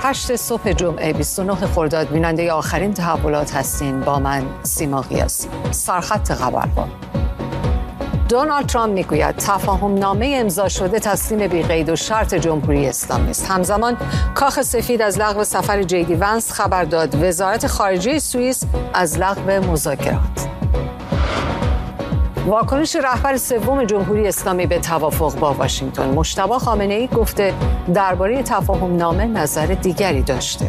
8 صبح جمعه 29 خرداد بیننده آخرین تحولات هستین با من سیما قیاسی. سرخط خبرها. دونالد ترامپ میگوید تفاهم نامه امضا شده تسلیم بی قید و شرط جمهوری اسلامی است. همزمان کاخ سفید از لغو سفر جی دی ونس خبر داد. وزارت خارجه سوئیس از لغو مذاکرات. واکنش رهبر سوم جمهوری اسلامی به توافق با واشنگتن. مجتبی خامنه‌ای گفته درباره تفاهم نامه نظر دیگری داشته.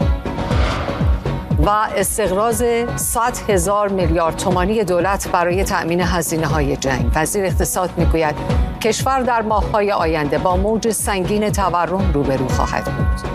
و استقراض 100,000 میلیارد تومانی دولت برای تأمین هزینه‌های جنگ. وزیر اقتصاد میگوید کشور در ماه‌های آینده با موج سنگین تورم روبرو خواهد بود.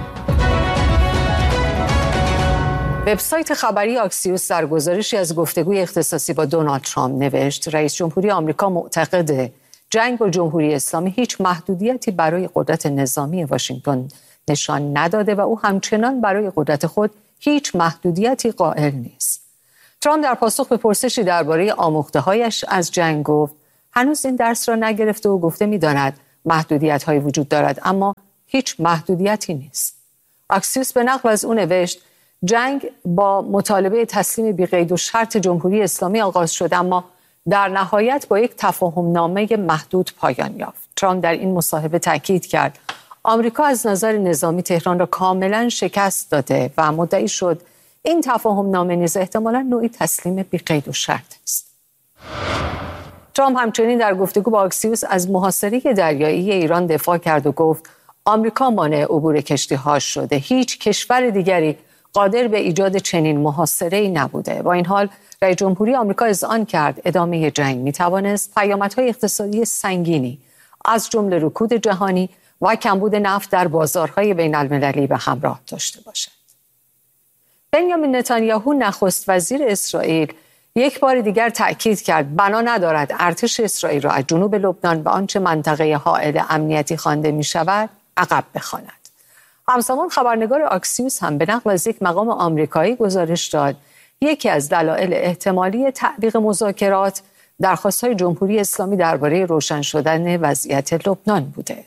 وبسایت خبری آکسیوس در گزارشی از گفتگوی اختصاصی با دونالد ترامپ نوشت رئیس جمهوری آمریکا معتقد جنگ با جمهوری اسلامی هیچ محدودیتی برای قدرت نظامی واشنگتن نشان نداده و او همچنان برای قدرت خود هیچ محدودیتی قائل نیست. ترامپ در پاسخ به پرسشی درباره آموخته‌هایش از جنگ گفت هنوز این درس را نگرفته و گفته می‌داند محدودیت‌هایی وجود دارد اما هیچ محدودیتی نیست. آکسیوس به نقل از او نوشت جنگ با مطالبه تسلیم بی‌قید و شرط جمهوری اسلامی آغاز شد اما در نهایت با یک تفاهم نامه محدود پایان یافت. ترامپ در این مصاحبه تاکید کرد آمریکا از نظر نظامی تهران را کاملا شکست داده و مدعی شد این تفاهم نامه نیز احتمالاً نوعی تسلیم بی‌قید و شرط است. ترامپ همچنین در گفتگو با آکسیوس از محاصره دریایی ایران دفاع کرد و گفت آمریکا مانع عبور کشتی‌ها شده. هیچ کشور دیگری قادر به ایجاد چنین محاصره‌ای نبوده. با این حال رئیس جمهوری آمریکا اذعان کرد ادامه جنگ می‌توانست پیامدهای اقتصادی سنگینی از جمله رکود جهانی و کمبود نفت در بازارهای بین‌المللی به همراه داشته باشد. بنیامین نتانیاهو نخست وزیر اسرائیل یک بار دیگر تأکید کرد بنا ندارد ارتش اسرائیل را از جنوب لبنان به آنچه منطقه حائل امنیتی خوانده می‌شود عقب بخواند. همزمان خبرنگار آکسیوس هم به نقل از یک مقام آمریکایی گزارش داد یکی از دلایل احتمالی تعلیق مذاکرات درخواست‌های جمهوری اسلامی درباره روشن شدن وضعیت لبنان بوده.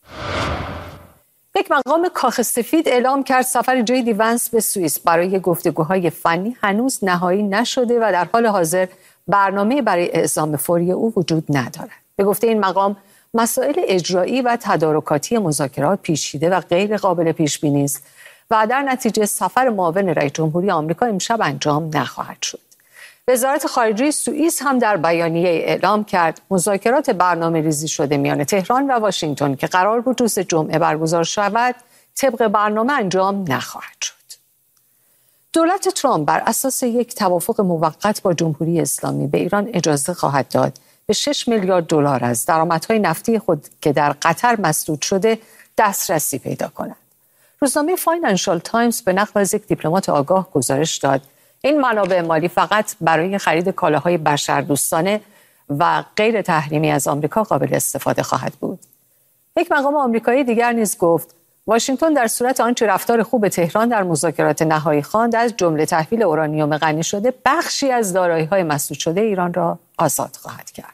یک مقام کاخ سفید اعلام کرد سفر جی دی ونس به سوئیس برای گفتگوهای فنی هنوز نهایی نشده و در حال حاضر برنامه برای اعزام فوری او وجود ندارد. به گفته این مقام مسائل اجرایی و تدارکاتی مذاکرات پیچیده و غیر قابل پیش بینی است و در نتیجه سفر معاون رئیس جمهوری آمریکا امشب انجام نخواهد شد. وزارت خارجه سوئیس هم در بیانیه اعلام کرد مذاکرات برنامه‌ریزی شده میان تهران و واشنگتن که قرار بود روز جمعه برگزار شود طبق برنامه انجام نخواهد شد. دولت ترامپ بر اساس یک توافق موقت با جمهوری اسلامی به ایران اجازه خواهد داد به 6 میلیارد دلار از درآمدهای نفتی خود که در قطر مسدود شده دسترسی پیدا کند. روزنامه فاینانشال تایمز به نقل از یک دیپلمات آگاه گزارش داد این منابع مالی فقط برای خرید کالاهای بشردوستانه و غیر تحریمی از آمریکا قابل استفاده خواهد بود. یک مقام آمریکایی دیگر نیز گفت واشنگتن در صورت آنچه رفتار خوب تهران در مذاکرات نهایی خواند از جمله تحویل اورانیوم غنی شده بخشی از دارایی‌های مسدود شده ایران را آزاد خواهد کرد.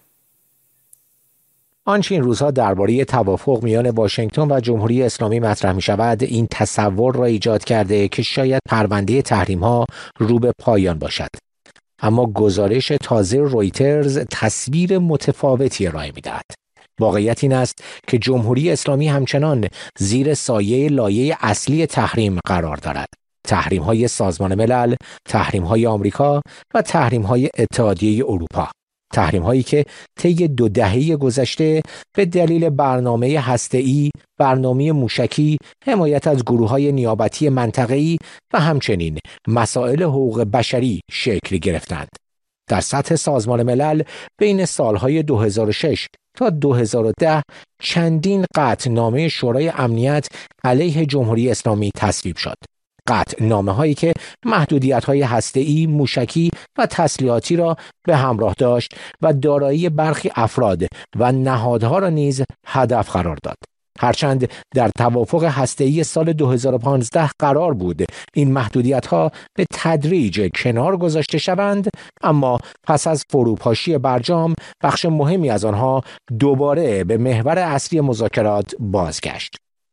آنچه این روزها درباره توافق میان واشنگتن و جمهوری اسلامی مطرح می شود این تصور را ایجاد کرده که شاید پرونده تحریم‌ها رو به پایان باشد. اما گزارش تازه رویترز تصویر متفاوتی ارائه می‌دهد. واقعیت این است که جمهوری اسلامی همچنان زیر سایه لایه اصلی تحریم قرار دارد. تحریم‌های سازمان ملل، تحریم‌های آمریکا و تحریم‌های اتحادیه اروپا. تحریم‌هایی که طی 2 دهه گذشته به دلیل برنامه هسته‌ای، برنامه موشکی، حمایت از گروه‌های نیابتی منطقه‌ای و همچنین مسائل حقوق بشری شکل گرفتند. در سطح سازمان ملل بین سالهای 2006 تا 2010 چندین قطعنامه شورای امنیت علیه جمهوری اسلامی تصویب شد. قطعنامه‌هایی که محدودیت‌های هسته‌ای، موشکی و تسلیحاتی را به همراه داشت و دارایی برخی افراد و نهادها را نیز هدف قرار داد. هرچند در توافق هسته‌ای سال 2015 قرار بود این محدودیت‌ها به تدریج کنار گذاشته شوند، اما پس از فروپاشی برجام بخش مهمی از آنها دوباره به محور اصلی مذاکرات بازگشت.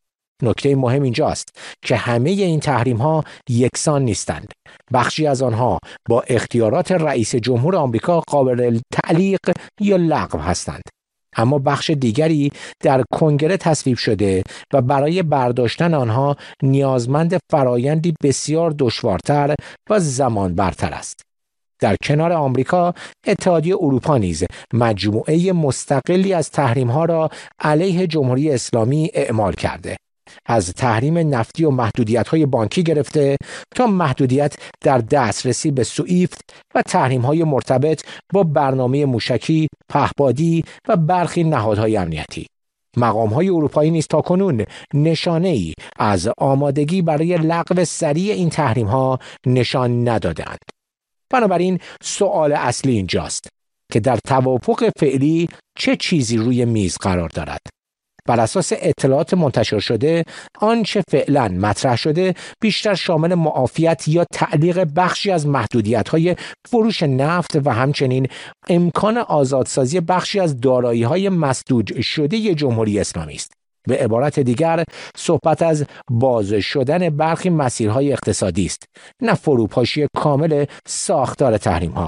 نکته مهم اینجاست که همه این تحریم‌ها یکسان نیستند. بخشی از آنها با اختیارات رئیس جمهور آمریکا قابل تعلیق یا لغو هستند، اما بخش دیگری در کنگره تصویب شده و برای برداشتن آنها نیازمند فرایندی بسیار دشوارتر و زمان برتر است. در کنار آمریکا، اتحادیه اروپا نیز مجموعه مستقلی از تحریم‌ها را علیه جمهوری اسلامی اعمال کرده، از تحریم نفتی و محدودیت‌های بانکی گرفته تا محدودیت در دسترسی به سوئیفت و تحریم‌های مرتبط با برنامه موشکی، پهپادی و برخی نهادهای امنیتی. مقام‌های اروپایی نیز تاکنون نشانه‌ای از آمادگی برای لغو سریع این تحریم‌ها نشان ندادند. بنابراین سؤال اصلی اینجاست که در توافق فعلی چه چیزی روی میز قرار دارد؟ بر اساس اطلاعات منتشر شده، آنچه فعلا مطرح شده بیشتر شامل معافیت یا تعلیق بخشی از محدودیت‌های فروش نفت و همچنین امکان آزادسازی بخشی از دارایی‌های مسدود شده جمهوری اسلامی است. به عبارت دیگر، صحبت از باز شدن برخی مسیرهای اقتصادی است، نه فروپاشی کامل ساختار تحریم‌ها.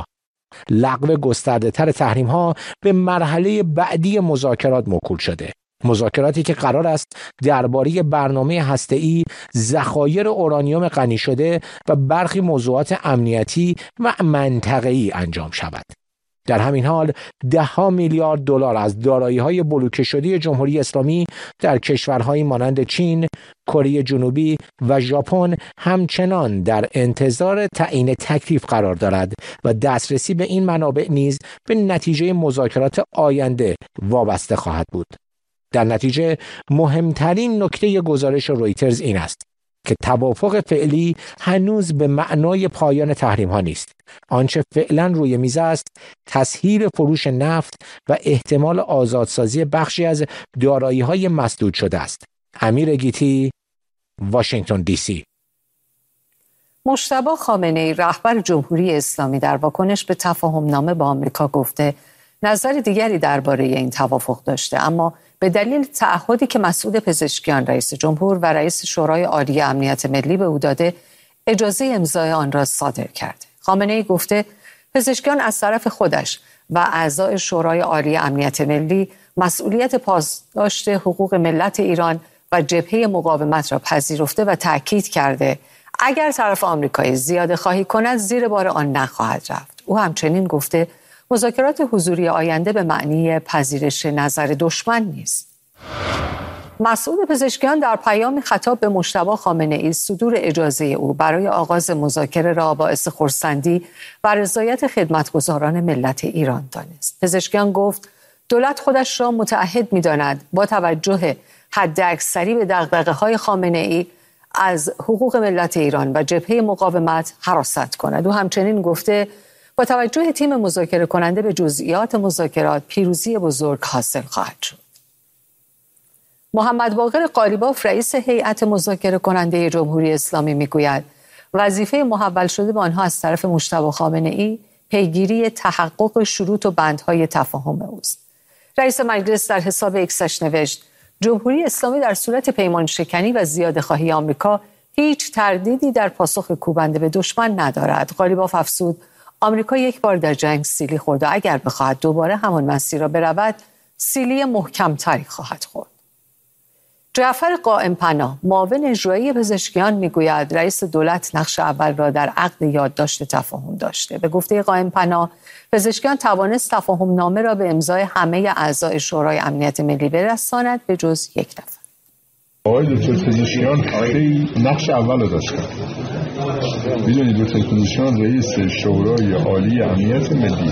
لغو گسترده‌تر تحریم‌ها به مرحله بعدی مذاکرات موکول شده. مذاکراتی که قرار است درباره برنامه هسته‌ای، ذخایر اورانیوم غنی شده و برخی موضوعات امنیتی و منطقه‌ای انجام شود. در همین حال $10 میلیارد از دارایی‌های بلوکه شده جمهوری اسلامی در کشورهایی مانند چین، کره جنوبی و ژاپن همچنان در انتظار تعیین تکلیف قرار دارد و دسترسی به این منابع نیز به نتیجه مذاکرات آینده وابسته خواهد بود. در نتیجه مهمترین نکته گزارش رویترز این است که توافق فعلی هنوز به معنای پایان تحریم‌ها نیست. آنچه فعلا روی میز است، تسهیل فروش نفت و احتمال آزادسازی بخشی از دارایی‌های مسدود شده است. امیر گیتی، واشنگتن دی سی. مجتبی خامنه‌ای رهبر جمهوری اسلامی در واکنش به تفاهم‌نامه با آمریکا گفته نظر دیگری درباره این توافق داشته، اما به دلیل تعهدی که مسئول پزشکیان رئیس جمهور و رئیس شورای عالی امنیت ملی به او داده، اجازه امضای آن را صادر کرده. خامنه‌ای گفته پزشکیان از طرف خودش و اعضای شورای عالی امنیت ملی مسئولیت پاسداشت حقوق ملت ایران و جبهه مقاومت را پذیرفته و تأکید کرده اگر طرف آمریکایی زیاده خواهی کند زیر بار آن نخواهد رفت. او همچنین گفته مذاکرات حضوری آینده به معنی پذیرش نظر دشمن نیست. مسئول پزشکیان در پیام خطاب به مجتبی خامنه‌ای صدور اجازه او برای آغاز مذاکره را باعث خرسندی و رضایت خدمتگزاران ملت ایران دانست. پزشکیان گفت دولت خودش را متعهد می‌داند با توجه حداکثری به دغدغه‌های خامنه‌ای از حقوق ملت ایران و جبهه مقاومت حراست کند. او همچنین گفته با توجه تیم مذاکره کننده به جزئیات مذاکرات پیروزی بزرگ حاصل خواهد شد. محمد باقر قالیباف رئیس هیئت مذاکره کننده جمهوری اسلامی میگوید وظیفه محول شده به آنها از طرف مجتبی خامنه‌ای پیگیری تحقق شروط و بندهای تفاهم اوست. رئیس مجلس در حساب ایکسش نوشت جمهوری اسلامی در صورت پیمان شکنی و زیاده خواهی آمریکا هیچ تردیدی در پاسخ کوبنده به دشمن ندارد. قالیباف افزود آمریکا یک بار در جنگ سیلی خورد و اگر بخواهد دوباره همان مسیر را برود سیلی محکمتری خواهد خورد. جعفر قائم پناه معاون اجرایی پزشکیان میگوید رئیس دولت نقش اول را در عقد یادداشت تفاهم داشته. به گفته قائم پناه پزشکیان توانست تفاهم نامه را به امضای همه اعضای شورای امنیت ملی برساند به جز یک نفر. آقای دکتر پزشکیان خیلی نقش اول را داشتن. میدونید دکتر پزشکیان رئیس شورای عالی امنیت ملی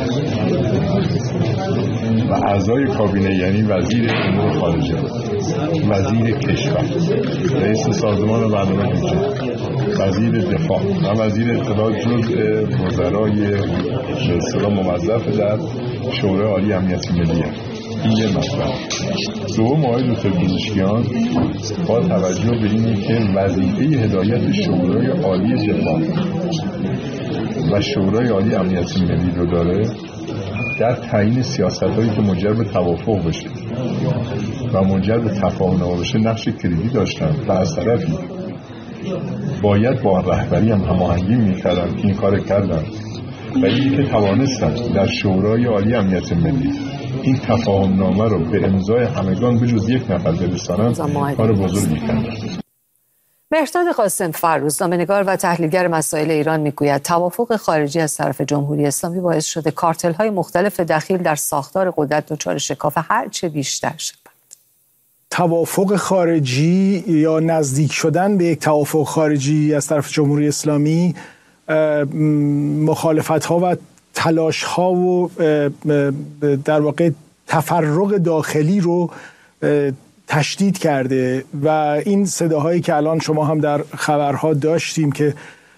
و اعضای کابینه یعنی وزیر امور خارجه، وزیر کشور، رئیس سازمان برنامه بودجه، وزیر دفاع و وزیر اطلاعات جزء وزرای به اصطلاح موظف در شورای عالی امنیت ملی. این یه مطلب. دوم آقای دکتر پزشکیان با توجه به اینه که وظیفه هدایت شورای عالی دفاع و شورای عالی امنیت ملی رو داره، در تعیین سیاست‌هایی که منجر به توافق بشه و منجر به تفاهم بشه نقش کلیدی داشتن و از طرفی باید با رهبری هم هماهنگی می‌کردن که این کار کردن و اینی که توانستن در شورای عالی امنیت ملی این تفاهم نامه رو به امضای همگان بجز یک نفر برسانن کار بزرگی کردن. مهرداد قاسم فر، روزنامه‌نگار و تحلیلگر مسائل ایران میگوید توافق خارجی از طرف جمهوری اسلامی باعث شده کارتل‌های مختلف دخیل در ساختار قدرت دچار شکاف هرچه بیشتر شود. توافق خارجی یا نزدیک شدن به یک توافق خارجی از طرف جمهوری اسلامی مخالفت‌ها و تلاش‌ها و در واقع تفرق داخلی رو تشدید کرده و این صداهایی که الان شما هم در خبرها داشتیم که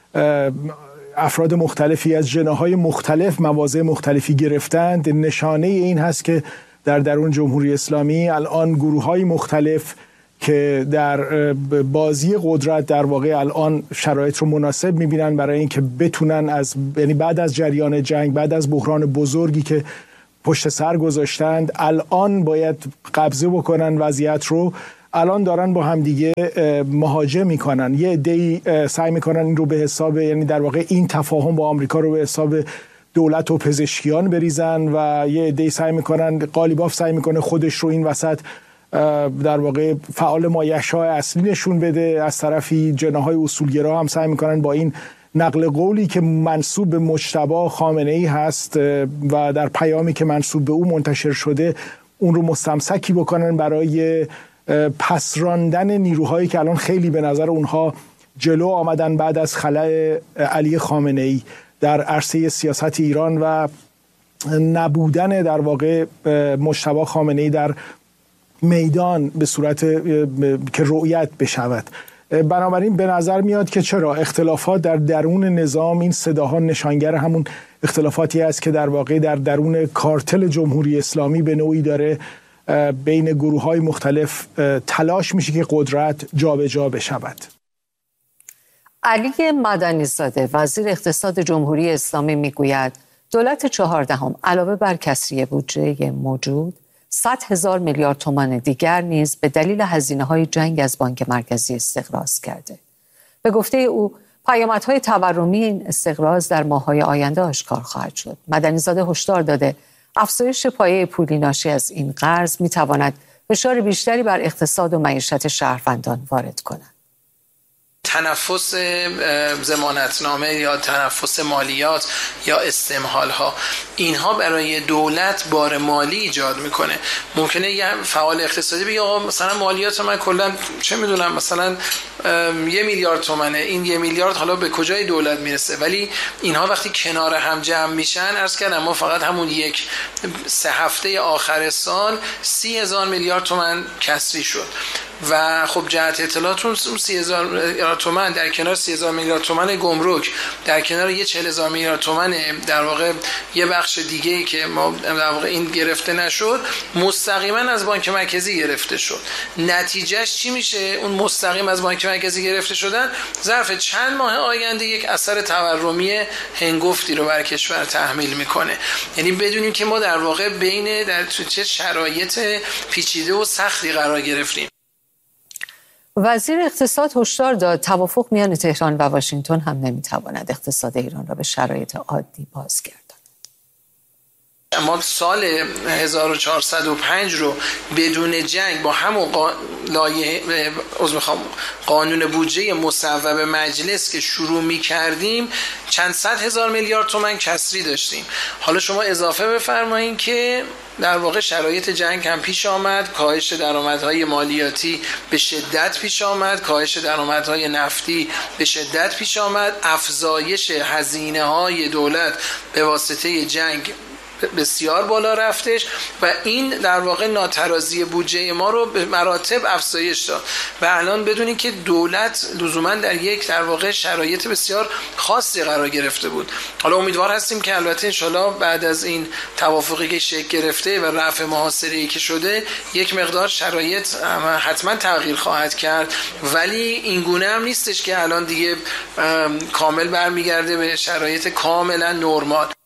افراد مختلفی از جناح‌های مختلف مواضع مختلفی گرفتند نشانه این هست که در درون جمهوری اسلامی الان گروه‌های مختلف که در بازی قدرت در واقع الان شرایط رو مناسب می‌بینن برای اینکه بتونن یعنی بعد از جریان جنگ، بعد از بحران بزرگی که پشت سر گذاشتند، الان باید قبضه بکنن وضعیت رو. الان دارن با همدیگه مهاجم میکنن. یه عده‌ای سعی میکنن این رو به حساب، یعنی در واقع این تفاهم با آمریکا رو به حساب دولت و پزشکیان بریزن و یه عده‌ای سعی میکنن، قالیباف سعی میکنه خودش رو این وسط در واقع فعال مایحشای اصلی نشون بده. از طرفی جناح‌های اصولگرا هم سعی میکنن با این نقل قولی که منسوب به مجتبی خامنه‌ای هست و در پیامی که منسوب به او منتشر شده اون رو مستمسکی بکنن برای پسراندن نیروهایی که الان خیلی به نظر اونها جلو آمدن بعد از خلأ علی خامنه‌ای در عرصه سیاست ایران و نبودن در واقع مجتبی خامنه‌ای در میدان به صورت که رؤیت بشود. بنابراین به نظر میاد که چرا اختلافات در درون نظام، این صداها نشانگر همون اختلافاتی است که در واقع در درون کارتل جمهوری اسلامی به نوعی داره بین گروه‌های مختلف تلاش میشه که قدرت جابجا بشود. علی مدنی‌زاده وزیر اقتصاد جمهوری اسلامی میگوید دولت 14 علاوه بر کسری بودجه موجود 100,000 میلیارد تومان دیگر نیز به دلیل هزینه‌های جنگ از بانک مرکزی استقراض کرده. به گفته او پیامدهای تورمی این استقراض در ماه‌های آینده آشکار خواهد شد. مدنی‌زاده هشدار داده افزایش پایه پولی ناشی از این قرض می‌تواند فشار بیشتری بر اقتصاد و معیشت شهروندان وارد کند. تنفس ضمانتنامه یا تنفس مالیات یا استمهال ها، اینها برای دولت بار مالی ایجاد میکنه. ممکنه یه فعال اقتصادی بگه آقا مثلا مالیات من کلا چه میدونم مثلا 1 میلیارد تومنه، این 1 میلیارد حالا به کجای دولت میرسه؟ ولی اینها وقتی کنار هم جمع میشن، عرض کردم ما فقط همون 3 هفته آخر سال 30,000 میلیارد تومان کسری شد و خب جهت اطلاعاتون 30,000 میلیارد تومان در کنار 30,000 میلیارد تومان گمرک، در کنار 40,000 میلیارد تومان در واقع یه بخش دیگه ای که ما در واقع این گرفته نشد مستقیما از بانک مرکزی گرفته شد. نتیجهش چی میشه؟ اون مستقیم از بانک مرکزی گرفته شدن ظرف چند ماه آینده یک اثر تورمی هنگفتی رو بر کشور تحمیل میکنه. یعنی بدونیم که ما در واقع در چه شرایط پیچیده و سختی قرار گرفتیم. وزیر اقتصاد هشدار داد توافق میان تهران و واشنگتن هم نمیتواند اقتصاد ایران را به شرایط عادی بازگرداند. ما سال 1405 رو بدون جنگ با همون قانون بودجه مصوب مجلس که شروع می‌کردیم چند صد هزار میلیارد تومان کسری داشتیم. حالا شما اضافه بفرمایید که در واقع شرایط جنگ هم پیش آمد، کاهش درآمدهای مالیاتی به شدت پیش آمد، کاهش درآمدهای نفتی به شدت پیش آمد، افزایش هزینه‌های دولت به واسطه جنگ بسیار بالا رفتش و این در واقع ناترازی بودجه ما رو به مراتب افزایش داد و الان بدونید که دولت لزوما در یک در واقع شرایط بسیار خاصی قرار گرفته بود. حالا امیدوار هستیم که البته انشالله بعد از این توافقی که شکل گرفته و رفع محاصره‌ای که شده یک مقدار شرایط حتما تغییر خواهد کرد، ولی این گونه هم نیستش که الان دیگه کامل برمیگرده به شرایط کاملا نرمال.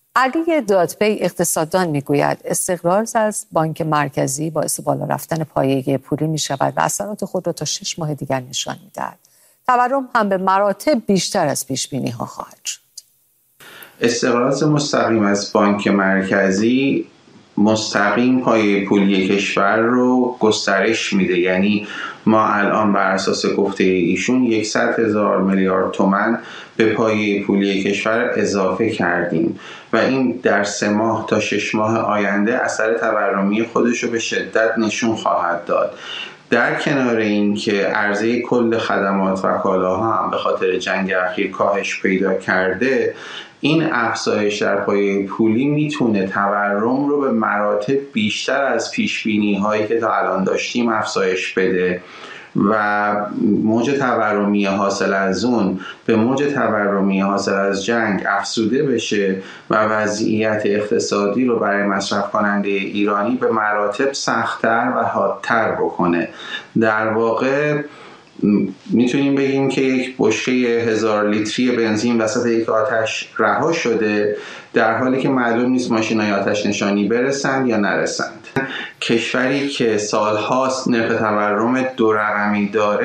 علی دادپی اقتصاددان میگوید استقرار از بانک مرکزی باعث بالا رفتن پایه پولی می شود و اثرات خود را تا 6 ماه دیگر نشان می‌دهد. تورم هم به مراتب بیشتر از پیش‌بینی‌ها خواهد شد. استقرار مستقیم از بانک مرکزی مستقیم پایه پولی کشور رو گسترش میده. یعنی ما الان بر اساس گفته ایشون 100,000 میلیارد تومان به پایه پولی کشور اضافه کردیم و این در 3 ماه تا 6 ماه آینده اثر تورمی خودش رو به شدت نشون خواهد داد. در کنار این که عرضه کل خدمات و کالاها هم به خاطر جنگ اخیر کاهش پیدا کرده، این افزایش در پایه پولی میتونه تورم رو به مراتب بیشتر از پیشبینی هایی که تا الان داشتیم افزایش بده و موج تورمی حاصل از اون به موج تورمی حاصل از جنگ افزوده بشه و وضعیت اقتصادی رو برای مصرف کننده ایرانی به مراتب سخت‌تر و حادتر بکنه. در واقع میتونیم بگیم که یک بشکه 1000 لیتری بنزین وسط یک آتش رها شده، در حالی که معلوم نیست ماشینای آتش نشانی برسند یا نرسند. کشوری که سالهاست نرخ تورم 2 رقمی داره